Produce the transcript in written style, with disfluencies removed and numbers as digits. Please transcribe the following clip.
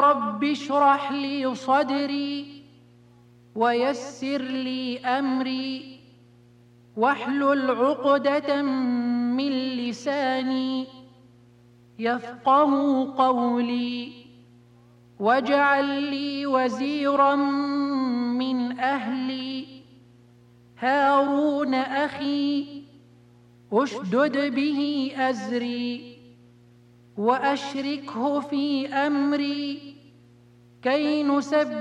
رب اشرح لي صدري ويسر لي أمري واحلل عقدة من لساني يفقهوا قولي واجعل لي وزيرا من أهلي هارون أخي اشدد به أزري وأشركه في أمري كي نسبحك